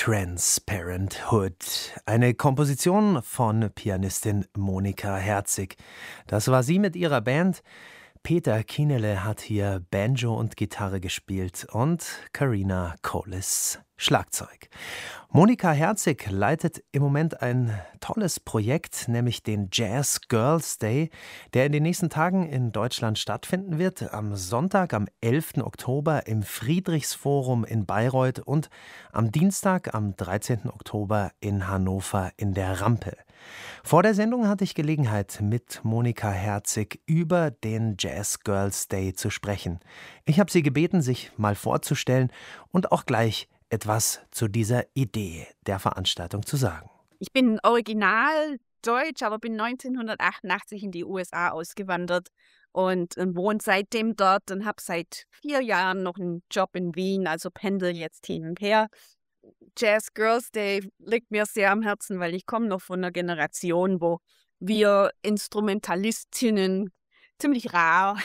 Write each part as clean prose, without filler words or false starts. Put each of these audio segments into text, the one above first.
Transparenthood, eine Komposition von Pianistin Monika Herzig. Das war sie mit ihrer Band. Peter Kienele hat hier Banjo und Gitarre gespielt und Karina Collis Schlagzeug. Monika Herzig leitet im Moment ein tolles Projekt, nämlich den Jazz Girls Day, der in den nächsten Tagen in Deutschland stattfinden wird. Am Sonntag, am 11. Oktober im Friedrichsforum in Bayreuth und am Dienstag, am 13. Oktober in Hannover in der Rampe. Vor der Sendung hatte ich Gelegenheit, mit Monika Herzig über den Jazz Girls Day zu sprechen. Ich habe sie gebeten, sich mal vorzustellen und auch gleich etwas zu dieser Idee der Veranstaltung zu sagen. Ich bin original deutsch, aber bin 1988 in die USA ausgewandert und wohne seitdem dort und habe seit 4 Jahren noch einen Job in Wien, also pendel jetzt hin und her. Jazz Girls Day liegt mir sehr am Herzen, weil ich komme noch von einer Generation, wo wir Instrumentalistinnen ziemlich rar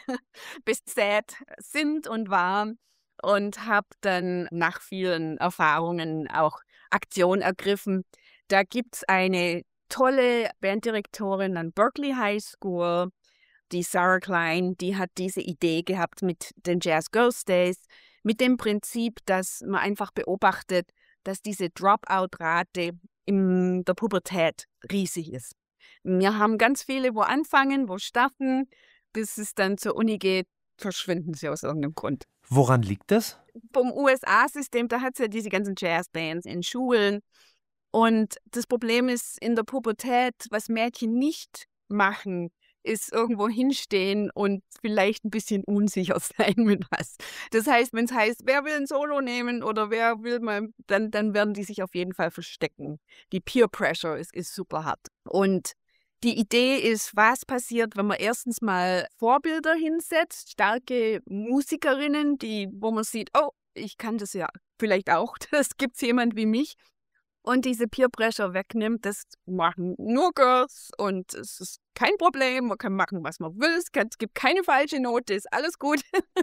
besät sind und waren. Und habe dann nach vielen Erfahrungen auch Aktion ergriffen. Da gibt es eine tolle Banddirektorin an Berklee High School, die Sarah Klein, die hat diese Idee gehabt mit den Jazz Girls Days, mit dem Prinzip, dass man einfach beobachtet, dass diese Dropout-Rate in der Pubertät riesig ist. Wir haben ganz viele, wo anfangen, wo starten, bis es dann zur Uni geht, verschwinden sie aus irgendeinem Grund. Woran liegt das? Vom USA-System, da hat es ja diese ganzen Jazzbands in Schulen. Und das Problem ist in der Pubertät, was Mädchen nicht machen, ist irgendwo hinstehen und vielleicht ein bisschen unsicher sein mit was. Das heißt, wenn es heißt, wer will ein Solo nehmen oder wer will mal, dann werden die sich auf jeden Fall verstecken. Die Peer Pressure ist super hart. Und die Idee ist, was passiert, wenn man erstens mal Vorbilder hinsetzt, starke Musikerinnen, wo man sieht, oh, ich kann das ja vielleicht auch, das gibt's jemand wie mich. Und diese Peer Pressure wegnimmt, das machen nur Girls und es ist kein Problem, man kann machen, was man will, es gibt keine falsche Note, ist alles gut.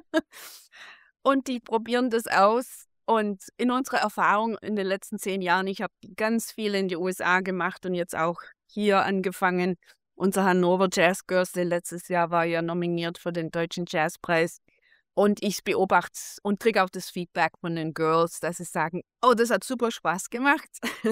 Und die probieren das aus. Und in unserer Erfahrung in den letzten 10 Jahren, ich habe ganz viel in die USA gemacht und jetzt auch hier angefangen. Unser Hannover Jazz Girls Day letztes Jahr war ja nominiert für den Deutschen Jazzpreis. Und ich beobachte und kriege auch das Feedback von den Girls, dass sie sagen, oh, das hat super Spaß gemacht.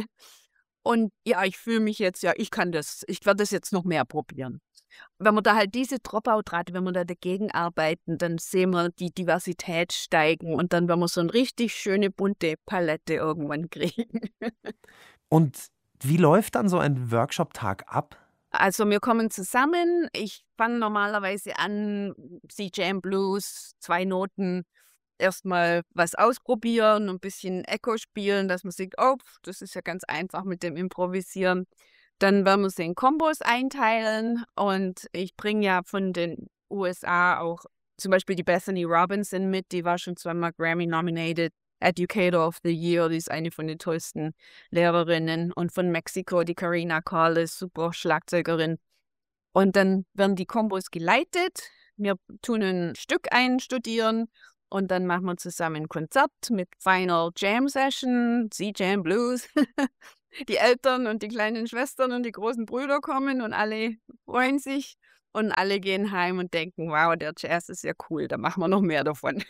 Und ja, ich fühle mich jetzt, ja, ich werde das jetzt noch mehr probieren. Wenn wir da halt diese Dropout-Rate, wenn wir da dagegen arbeiten, dann sehen wir die Diversität steigen und dann werden wir so eine richtig schöne bunte Palette irgendwann kriegen. Und wie läuft dann so ein Workshop-Tag ab? Also wir kommen zusammen, ich fange normalerweise an, CJ Blues, 2 Noten, erstmal was ausprobieren, ein bisschen Echo spielen, dass man sieht, oh, das ist ja ganz einfach mit dem Improvisieren. Dann werden wir sie in Kombos einteilen und ich bringe ja von den USA auch zum Beispiel die Bethany Robinson mit, die war schon 2-mal Grammy-nominated. Educator of the Year, die ist eine von den tollsten Lehrerinnen. Und von Mexiko die Karina Collis, super Schlagzeugerin. Und dann werden die Kombos geleitet. Wir tun ein Stück einstudieren und dann machen wir zusammen ein Konzert mit Final Jam Session, C-Jam Blues. Die Eltern und die kleinen Schwestern und die großen Brüder kommen und alle freuen sich. Und alle gehen heim und denken, wow, der Jazz ist ja cool, da machen wir noch mehr davon.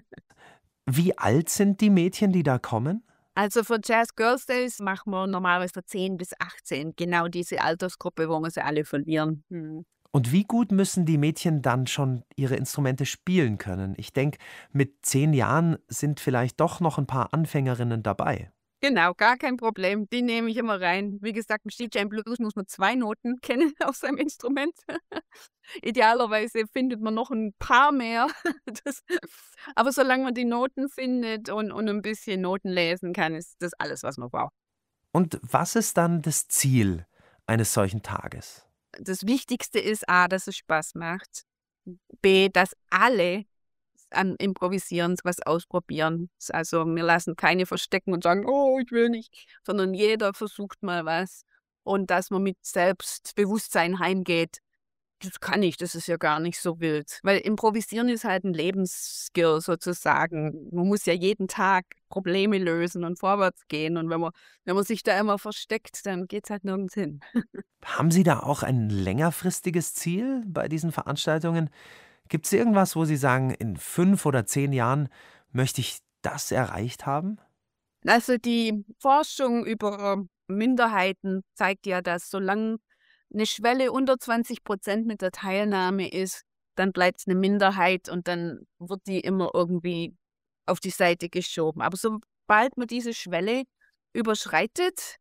Wie alt sind die Mädchen, die da kommen? Also für Jazz Girls Days machen wir normalerweise von 10 bis 18. Genau diese Altersgruppe, wo wir sie alle verlieren. Und wie gut müssen die Mädchen dann schon ihre Instrumente spielen können? Ich denke, mit 10 Jahren sind vielleicht doch noch ein paar Anfängerinnen dabei. Genau, gar kein Problem. Die nehme ich immer rein. Wie gesagt, im CJ Blues muss man 2 Noten kennen auf seinem Instrument. Idealerweise findet man noch ein paar mehr. Aber solange man die Noten findet und ein bisschen Noten lesen kann, ist das alles, was man braucht. Und was ist dann das Ziel eines solchen Tages? Das Wichtigste ist A, dass es Spaß macht. B, dass alle an Improvisieren was ausprobieren. Also wir lassen keine verstecken und sagen, oh, ich will nicht, sondern jeder versucht mal was. Und dass man mit Selbstbewusstsein heimgeht, Das kann ich, das ist ja gar nicht so wild. Weil Improvisieren ist halt ein Lebensskill sozusagen. Man muss ja jeden Tag Probleme lösen und vorwärts gehen. Und wenn man sich da immer versteckt, dann geht's halt nirgends hin. Haben Sie da auch ein längerfristiges Ziel bei diesen Veranstaltungen? Gibt es irgendwas, wo Sie sagen, in 5 oder 10 Jahren möchte ich das erreicht haben? Also die Forschung über Minderheiten zeigt ja, dass solange eine Schwelle unter 20% mit der Teilnahme ist, dann bleibt es eine Minderheit und dann wird die immer irgendwie auf die Seite geschoben. Aber sobald man diese Schwelle überschreitet,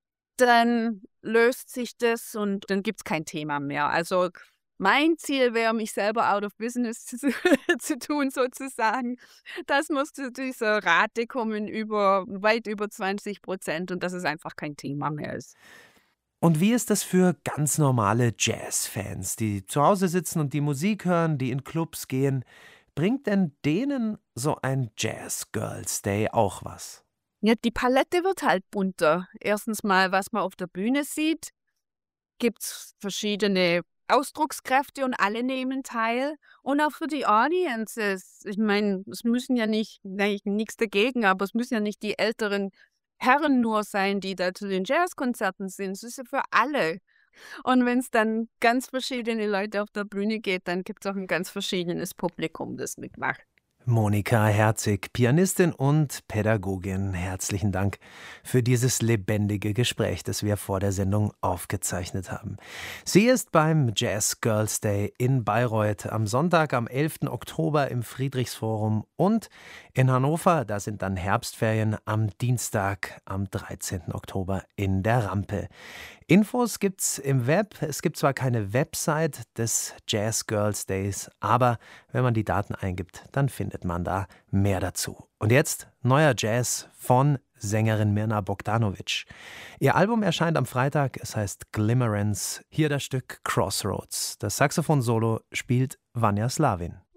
dann löst sich das und dann gibt es kein Thema mehr. Also mein Ziel wäre, mich selber out of business zu tun, sozusagen. Das muss zu dieser Rate kommen weit über 20% und dass es einfach kein Thema mehr ist. Und wie ist das für ganz normale Jazzfans, die zu Hause sitzen und die Musik hören, die in Clubs gehen? Bringt denn denen so ein Jazz Girls Day auch was? Ja, die Palette wird halt bunter. Erstens mal, was man auf der Bühne sieht, gibt's verschiedene Ausdruckskräfte und alle nehmen teil. Und auch für die Audiences. Ich meine, es müssen ja nichts dagegen, aber es müssen ja nicht die älteren Herren nur sein, die da zu den Jazzkonzerten sind. Es ist ja für alle. Und wenn es dann ganz verschiedene Leute auf der Bühne geht, dann gibt es auch ein ganz verschiedenes Publikum, das mitmacht. Monika Herzig, Pianistin und Pädagogin, herzlichen Dank für dieses lebendige Gespräch, das wir vor der Sendung aufgezeichnet haben. Sie ist beim Jazz Girls Day in Bayreuth am Sonntag, am 11. Oktober im Friedrichsforum und in Hannover, da sind dann Herbstferien, am Dienstag, am 13. Oktober in der Rampe. Infos gibt's im Web. Es gibt zwar keine Website des Jazz Girls Days, aber wenn man die Daten eingibt, dann findet man da mehr dazu. Und jetzt neuer Jazz von Sängerin Mirna Bogdanovic. Ihr Album erscheint am Freitag, es heißt Glimmerance. Hier das Stück Crossroads. Das Saxophon-Solo spielt Vanja Slavin.